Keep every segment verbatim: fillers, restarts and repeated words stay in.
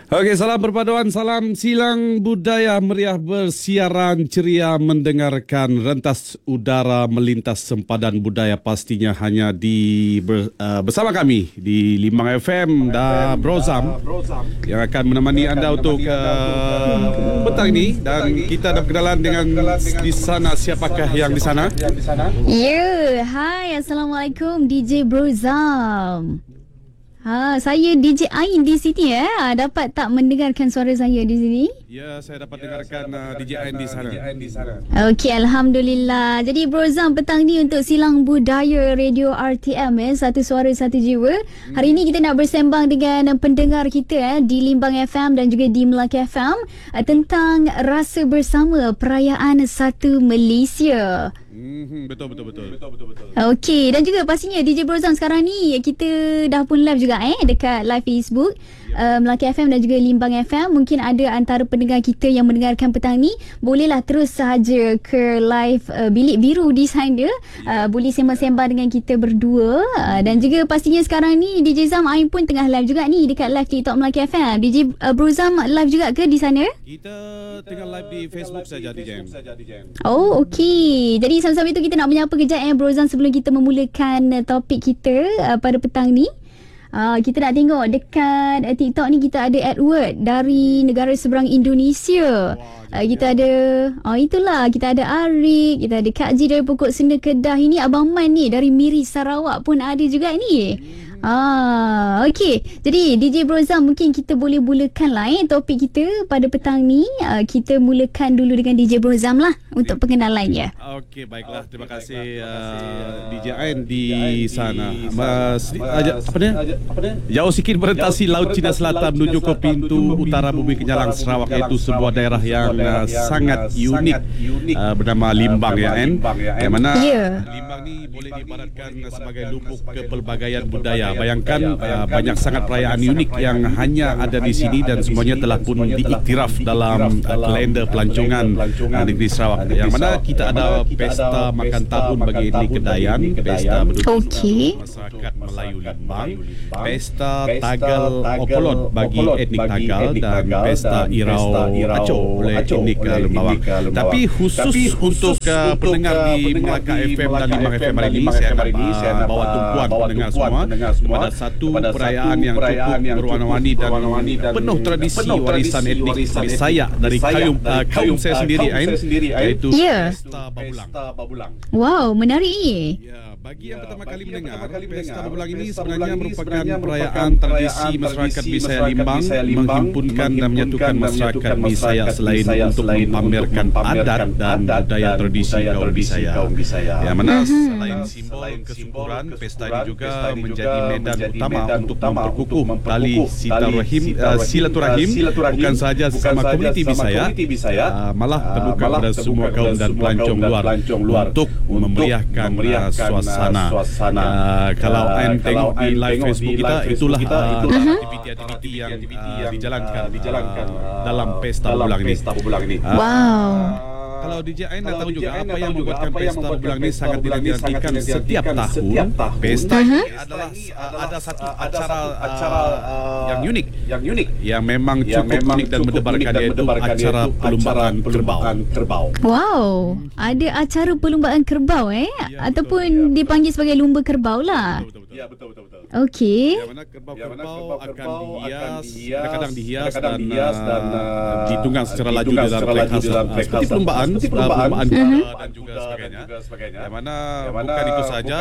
Okey, salam perpaduan, salam silang budaya meriah bersiaran ceria mendengarkan rentas udara melintas sempadan budaya pastinya hanya di ber, uh, bersama kami di Limbang F M dan Brozam yang akan menemani anda untuk uh, petang ini, dan kita ada kenalan dengan di sana. Siapakah yang di sana? Ya, hai, Assalamualaikum D J Brozam. Ha, saya D J Ain di sini ya. Dapat tak mendengarkan suara saya di sini? Ya, saya dapat dengarkan uh, D J Ain di sana. Okey, alhamdulillah. Jadi Brozam, petang ni untuk Silang Budaya Radio R T M eh, satu suara satu jiwa. Hari ini kita nak bersembang dengan pendengar kita eh di Limbang F M dan juga di Melaka F M eh, tentang rasa bersama perayaan Satu Malaysia. Hmm, betul betul betul. Betul betul betul. Okey, dan juga pastinya D J Brozam sekarang ni kita dah pun live juga eh dekat live Facebook uh, Melaka F M dan juga Limbang F M. Mungkin ada antara pendengar kita yang mendengarkan petang ni, bolehlah terus sahaja ke live uh, Bilik Biru di sana. Uh, boleh sembang-sembang dengan kita berdua. Uh, dan juga pastinya sekarang ni D J Zam Ain pun tengah live juga ni dekat live TikTok Melaka F M. D J uh, Brozam live juga ke di sana? Kita tengah live di Facebook saja D J. Oh, okey. Jadi sambil itu kita nak menyapa kejap eh Brozam sebelum kita memulakan uh, topik kita uh, pada petang ni. Uh, kita nak tengok dekat uh, TikTok ni kita ada Edward dari negara seberang Indonesia. Uh, kita ada oh itulah, kita ada Arik, kita ada Kak Ji dari Pokok Senda Kedah. Ini Abang Man ni dari Miri Sarawak pun ada juga ni. Ah, okey. Jadi D J Brozam, mungkin kita boleh mulakan lah eh topik kita pada petang ni. Uh, kita mulakan dulu dengan D J Brozam lah untuk pengenalannya. Okey, baiklah. Terima kasih uh, D J Ain di sana. Mas, uh, apa dia? Jauh sikit merentasi Laut Cina Selatan menuju ke pintu utara Bumi Kenyalang Sarawak, iaitu sebuah daerah yang uh, sangat unik uh, bernama Limbang ya, Ain. Yang mana yeah. Limbang ni boleh diibaratkan sebagai lubuk kepelbagaian budaya. Bayangkan uh, banyak sangat perayaan unik yang hanya ada di sini dan semuanya telah pun diiktiraf dalam uh, kalender pelancongan uh, negeri Sarawak. Yang mana kita ada pesta makan tahun bagi etnik Kedayan, pesta berduduk okay. masyarakat Melayu Limbang, pesta Tagal Opolot bagi etnik Tagal, dan pesta Irau Aco oleh etnik Lembawang. Tapi khusus untuk uh, pendengar di Melaka F M dan Limbang F M hari ini, saya nak uh, bawa tumpuan pendengar semua kepada satu perayaan yang cukup berwarna-warni dan penuh tradisi warisan etnik Bisaya dari kaum, uh, kaum saya sendiri, Ain, iaitu yeah. Pesta Babulang. Wow, menarik ni. Ya, bagi yang pertama kali mendengar, Pesta Babulang ini sebenarnya merupakan perayaan tradisi masyarakat Bisaya Limbang menghimpunkan dan menyatukan masyarakat Bisaya selain untuk memamerkan adat dan budaya tradisi kaum Bisaya. Yang mana selain simbol kesuburan, pesta ini juga menjadi medan utama untuk memperkukuh tali silaturahim, uh, silaturahim bukan sahaja sesama komuniti Bisaya, uh, malah terbuka kepada semua kaum dan pelancong luar untuk memeriahkan uh, suasana. Uh, kalau Ain tengok di live Facebook kita, itulah uh, aktiviti-aktiviti yang uh, dijalankan uh, dalam Pesta Babulang ini. Uh, wow. Kalau D J Ain dah tahu juga apa yang membuatkan Pesta Babulang ini sangat dinantikan setiap tahun. Pesta ini adalah uh, ada satu acara uh, yang unik, yang unik, yang memang cukup unik dan mendebarkan, yaitu acara perlumbaan kerbau. Wow, ada acara perlumbaan kerbau eh, ataupun dipanggil sebagai lumba kerbau lah. Ya, betul betul betul. Okey. Yang mana kerbau-kerbau akan dihias, kadang-kadang dihias dan, dan uh, ditunggang secara laju di dalam track khas, uh, seperti perlumbaan, perlumbaan uh, dan juga sebagainya. Yang mana bukan itu saja,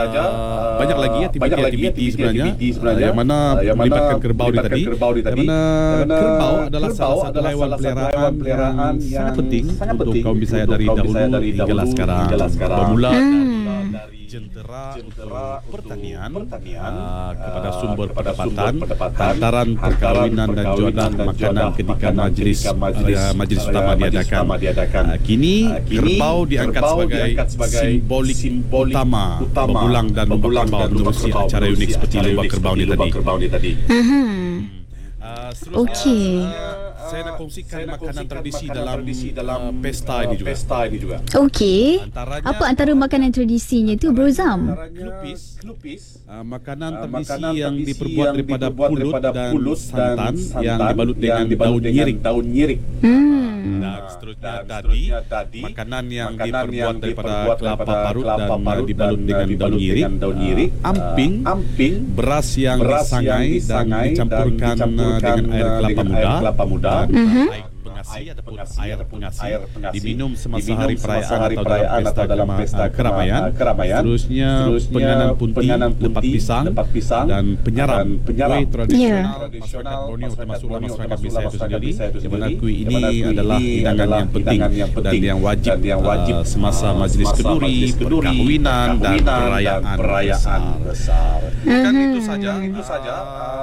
uh, banyak lagi aktiviti-aktiviti sebenarnya, uh, yang mana melibatkan kerbau di tadi. Yang mana kerbau adalah salah satu hewan peliharaan yang sangat penting untuk kaum Bisaya dari dahulu hinggalah sekarang. Bermula dari jentera, jentera untuk pertanian, pertanian uh, kepada sumber pendapatan, hantaran perkahwinan dan jualan makanan ketika majlis uh, majlis utama diadakan. Uh, kini, uh, kini kerbau diangkat sebagai, sebagai simbolik utama Babulang dan lomba kerbau menerusi acara unik seperti lomba kerbau ni tadi. Uh-huh. Uh, Okey. saya nak kongsikan saya makanan tradisi makanan dalam, tradisi dalam uh, pesta uh, ini juga. Pesta ini juga. Okey. Apa antara makanan tradisinya tu, Bro Zam? Kelupis. Kelupis. Uh, makanan tradisi uh, makanan yang diperbuat yang daripada, diperbuat pulut, daripada dan pulut santan, dan santan yang dibalut dengan, yang dibalut daun, dengan daun nyirik. Hmm. Dan seterusnya dadi, dadi makanan yang makanan diperbuat yang daripada kelapa parut dan, dan dibalut dengan daun nyirik. Daun nyirik. Uh, amping, uh, amping, beras yang beras disangai, yang disangai dan dicampurkan, dan dicampurkan dengan air kelapa muda, air kelapa muda dan uh-huh. air pengasi ataupun air pengasi, air pengasi diminum semasa diminum hari perayaan, hari perayaan atau dalam pesta keramaian. keramaian. Seterusnya penganan punti, penganan punti lepat pisang, lepat pisang dan penyaram, penyaram. Kuih tradisional yeah. masyarakat Borneo termasuklah masyarakat Bisaya itu sendiri. Di mana kuih ini adalah hidangan yang penting dan yang wajib, yang wajib uh, semasa majlis keduri, perkahwinan dan perayaan besar. Bukan itu saja, itu saja.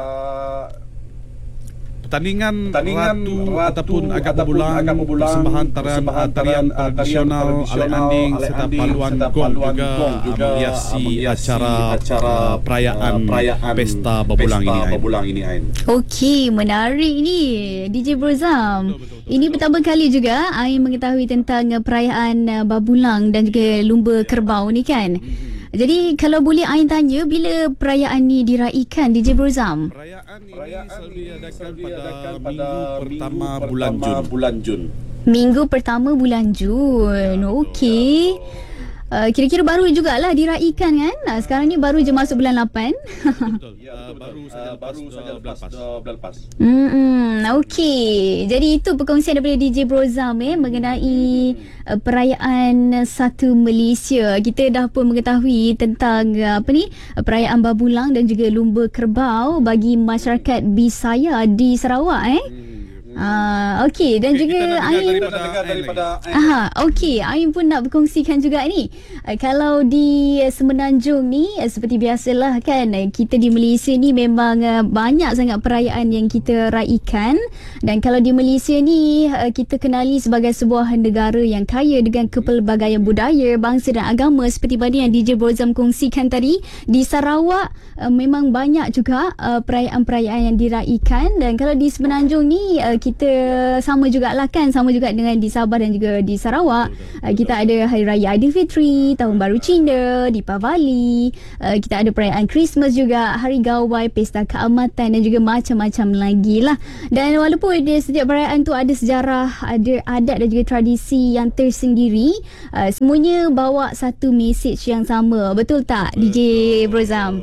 Pertandingan, pertandingan ratu, ratu ataupun agak berbulan, persembahan tarian, tarian tradisional, alai-anding serta paluan gong juga, juga menghiasi acara, acara perayaan, perayaan pesta Babulang ini. Babulang ini Okey, menarik ni D J Bro Zam. Ini pertama kali juga Ain mengetahui tentang perayaan Babulang dan juga lumba kerbau ni kan. Jadi kalau boleh Ain tanya, bila perayaan ni diraikan D J Bro Zam? Perayaan ini selalu diadakan pada minggu pertama bulan Jun. Bulan Jun. Minggu pertama bulan Jun. Okey. Uh, kira-kira baru jugalah diraikan kan. Uh, sekarang ni baru je masuk bulan lapan. Betul. Uh, baru saja lepas, baru saja lepas bulan lepas. Hmm, okey. Jadi itu perkongsian daripada D J Bro Zam eh mengenai uh, perayaan Satu Malaysia. Kita dah pun mengetahui tentang uh, apa ni? Uh, perayaan Babulang dan juga lumba kerbau bagi masyarakat Bisaya di Sarawak eh. Hmm. Ah, okey dan okay, juga Ain daripada, daripada Aha, okey, Ain pun nak berkongsikan juga ni. Uh, kalau di uh, Semenanjung ni uh, seperti biasalah kan, uh, kita di Malaysia ni memang uh, banyak sangat perayaan yang kita raikan. Dan kalau di Malaysia ni uh, kita kenali sebagai sebuah negara yang kaya dengan kepelbagaian budaya, bangsa dan agama seperti mana yang D J Bro Zam kongsikan tadi. Di Sarawak uh, memang banyak juga uh, perayaan-perayaan yang diraikan. Dan kalau di Semenanjung ni uh, kita sama jugalah kan, sama juga dengan di Sabah dan juga di Sarawak. Uh, kita ada Hari Raya Aidilfitri, Tahun Baru Cina, Deepavali, uh, kita ada perayaan Christmas juga, Hari Gawai, Pesta Keamatan dan juga macam-macam lagi lah. Dan walaupun di setiap perayaan tu ada sejarah, ada adat dan juga tradisi yang tersendiri, uh, semuanya bawa satu mesej yang sama. Betul tak D J Bro Zam?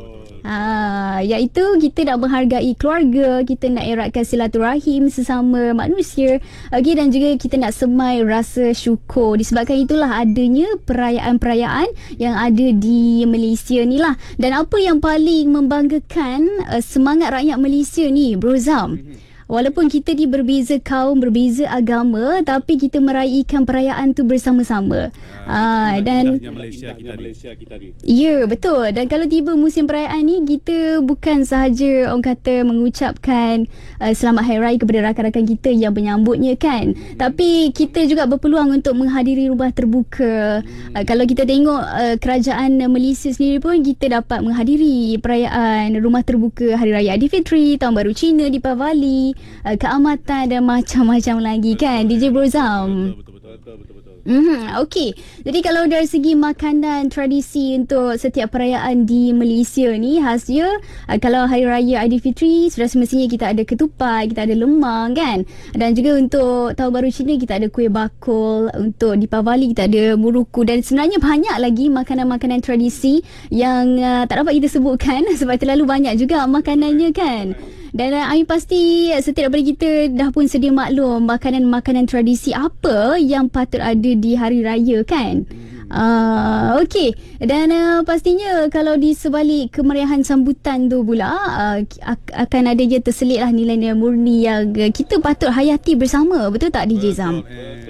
Ha, iaitu kita nak menghargai keluarga, kita nak eratkan silaturahim sesama manusia, okay, dan juga kita nak semai rasa syukur. Disebabkan itulah adanya perayaan-perayaan yang ada di Malaysia ni lah. Dan apa yang paling membanggakan uh, semangat rakyat Malaysia ni, Bro Zam? Walaupun kita ni berbeza kaum, berbeza agama, tapi kita meraihkan perayaan tu bersama-sama. Ah, uh, dan Malaysia kita Malaysia kita ni. Ya, betul. Dan kalau tiba musim perayaan ni, kita bukan sahaja orang kata mengucapkan uh, selamat hari raya kepada rakan-rakan kita yang menyambutnya kan. Hmm. Tapi kita juga berpeluang untuk menghadiri rumah terbuka. Hmm. Uh, kalau kita tengok uh, kerajaan Malaysia sendiri pun, kita dapat menghadiri perayaan rumah terbuka Hari Raya Aidilfitri, Tahun Baru Cina, Deepavali, Uh, keamatan dan macam-macam lagi kan D J Bro Zam. Betul betul betul betul betul. Mm-hmm, okey. Jadi kalau dari segi makanan tradisi untuk setiap perayaan di Malaysia ni, khasnya uh, kalau Hari Raya Aidilfitri sudah semestinya kita ada ketupat, kita ada lemang kan. Dan juga untuk Tahun Baru Cina kita ada kuih bakul, untuk Deepavali kita ada muruku, dan sebenarnya banyak lagi makanan-makanan tradisi yang uh, tak dapat kita sebutkan sebab terlalu banyak juga makanannya kan. Dan uh, Ain pasti setiap daripada kita dah pun sedia maklum makanan-makanan tradisi apa yang patut ada di hari raya kan. Uh, Okey. Dan uh, pastinya kalau di sebalik kemeriahan sambutan tu pula uh, akan ada je terselit lah nilai-nilai murni yang uh, kita patut hayati bersama. Betul tak D J Zam?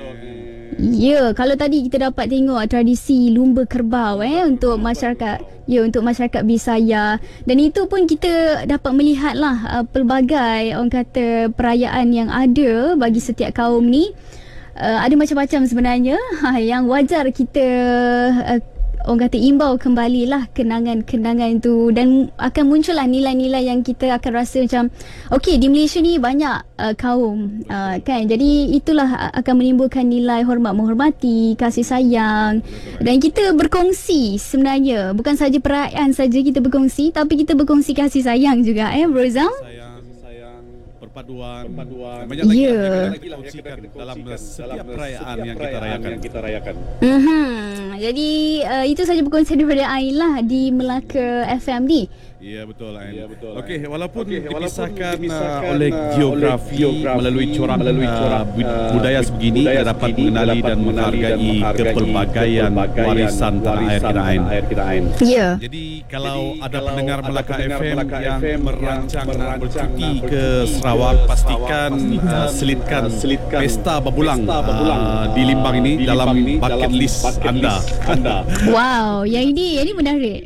Ya, kalau tadi kita dapat tengok tradisi lumba kerbau eh untuk masyarakat, ya untuk masyarakat Bisaya, dan itu pun kita dapat melihatlah uh, pelbagai orang kata perayaan yang ada bagi setiap kaum ni. Uh, ada macam-macam sebenarnya ha, yang wajar kita uh, orang kata imbau kembalilah kenangan-kenangan tu, dan akan muncullah nilai-nilai yang kita akan rasa macam okey, di Malaysia ni banyak uh, kaum uh, kan, jadi itulah akan menimbulkan nilai hormat menghormati, kasih sayang, dan kita berkongsi sebenarnya bukan saja perayaan saja kita berkongsi, tapi kita berkongsi kasih sayang juga eh Bro Zam. Perpaduan, perpaduan. Banyak lagi yeah. yang kita kongsikan dalam setiap perayaan yang kita rayakan. Yang kita rayakan. Mm-hmm. Jadi uh, itu saja perkongsian daripada Ain lah di Melaka F M ni. Ya betul Ain. Ya, Okey, walaupun okay, dipisahkan, dipisahkan uh, oleh geografi, geografi melalui corak melalui corak uh, budaya sebegini, budaya kita dapat mengenali dan menghargai kepelbagaian warisan tanah air kita Ain. Ya. Jadi kalau Jadi, ada kalau pendengar Melaka F M yang merancang bercuti ke Sarawak, pastikan uh, selitkan, selitkan pesta babulang, pesta babulang uh, di Limbang ini di dalam ini, bucket dalam list bucket anda. List anda. Wow, yang ini yang ini menarik.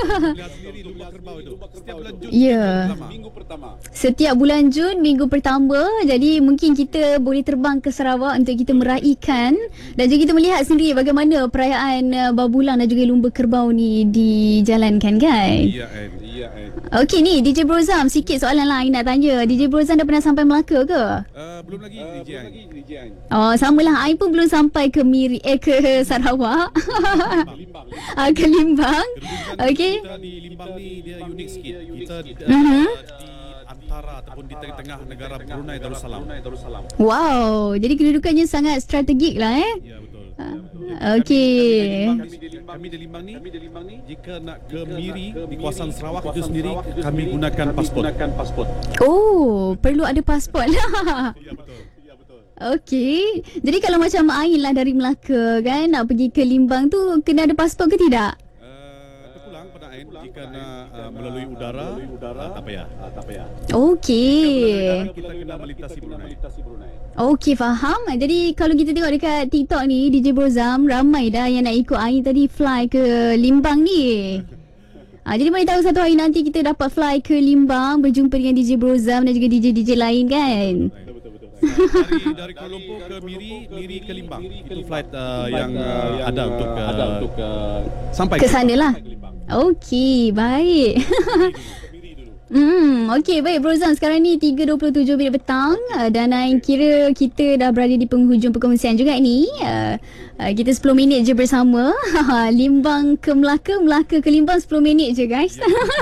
Ya. Minggu pertama. Setiap bulan Jun minggu pertama. Jadi mungkin kita boleh terbang ke Sarawak untuk kita meraihkan dan juga kita melihat sendiri bagaimana perayaan babulang dan juga lumba kerbau ni dijalankan kan. Ya, ya. Okey ni D J Brozam, sikit soalan lah nak tanya. D J Brozam dah pernah sampai Melaka ke? Uh, belum lagi uh, D J Ain. Oh, samalah. Ain pun belum sampai ke Miri eh ke Sarawak. Limbang. Ah, ke Limbang. Okey. Kita di Limbang ni dia unik sikit. Kita di, uh-huh. di antara ataupun di tengah-tengah negara Brunei Darussalam. Wow, jadi kedudukannya sangat strategik lah eh. Ya betul. Uh, Okey. Kami di Limbang ni, jika nak ke Miri di kawasan Sarawak itu sendiri, kami gunakan pasport. Oh, perlu ada pasport lah. Ya betul. Okey. Jadi kalau macam Ain lah dari Melaka kan, nak pergi ke Limbang tu kena ada pasport ke tidak? Uh, terpulang pada Ain jika nak uh, melalui udara, uh, tak payah. Uh, tak payah. Okey. Kita kena melintasi Brunei. Okey, faham. Jadi kalau kita tengok dekat TikTok ni, D J Brozam ramai dah yang nak ikut Ain tadi fly ke Limbang ni. Ah, jadi boleh tahu satu hari nanti kita dapat fly ke Limbang berjumpa dengan D J Brozam dan juga D J D J lain kan. Dari, dari Kuala Lumpur ke Miri, Miri ke Limbang. Itu flight uh, yang uh, ada untuk uh, ada untuk uh, sampai ke sana lah. Okey, baik. Hmm, okey, baik Brozam. Sekarang ni tiga dua puluh tujuh minit petang uh, dan Ain kira kita dah berada di penghujung perkongsian juga ni. Uh, uh, kita sepuluh minit je bersama. Limbang ke Melaka, Melaka ke Limbang sepuluh minit je guys.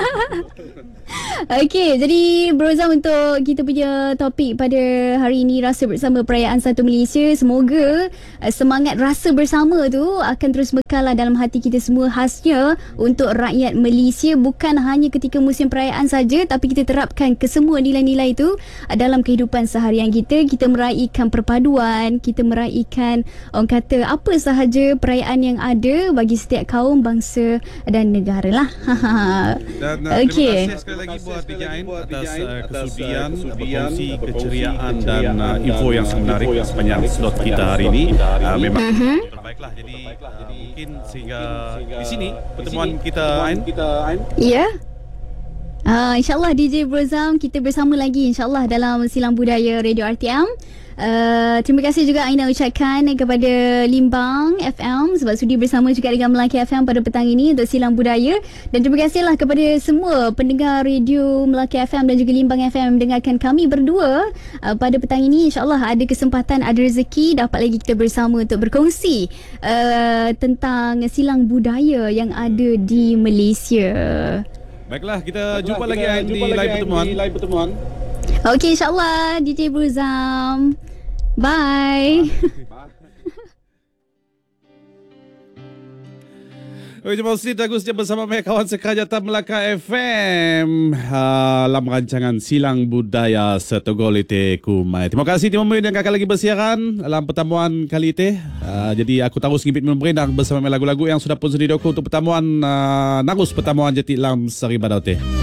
Okey, jadi Brozam untuk kita punya topik pada hari ini, rasa bersama perayaan Satu Malaysia. Semoga uh, semangat rasa bersama tu akan terus mekal dalam hati kita semua, khasnya untuk rakyat Malaysia, bukan hanya ketika musim perayaan saja, tapi kita terapkan ke semua nilai-nilai itu dalam kehidupan seharian kita. Kita meraihkan perpaduan, kita meraihkan orang kata apa sahaja perayaan yang ada bagi setiap kaum, bangsa dan negara lah. Dan uh, okay. Terima kasih sekali lagi buat D J Ain atas uh, kesudian berkongsi keceriaan dan uh, info yang menarik sepanjang slot kita hari ini. Uh, memang uh-huh. terbaiklah. Jadi uh, mungkin sehingga di sini pertemuan kita Ain. Ya. Uh, InsyaAllah D J Brozam, kita bersama lagi insyaAllah dalam Silang Budaya Radio R T M. Uh, terima kasih juga Aina ucapkan kepada Limbang F M sebab sudi bersama juga dengan Melaka F M pada petang ini untuk Silang Budaya. Dan terima kasihlah kepada semua pendengar radio Melaka F M dan juga Limbang F M mendengarkan kami berdua uh, pada petang ini. InsyaAllah ada kesempatan, ada rezeki, dapat lagi kita bersama untuk berkongsi uh, tentang silang budaya yang ada di Malaysia. Baiklah, kita Baiklah, jumpa kita lagi Ain di live pertemuan. Di live pertemuan. Okey, insyaAllah D J Brozam. Bye. Okey, jumpa Sri Agus bersama kawan sekerajaan Melaka F M dalam rancangan Silang Budaya Setogolite Kumai. Terima kasih Timur yang akan lagi bersiaran dalam pertemuan kali ini. Uh, jadi aku terus ngibit memberendang bersama lagu-lagu yang sudah pun sediakan untuk pertemuan uh, Narus pertemuan Jeti Lam Sari Badauti.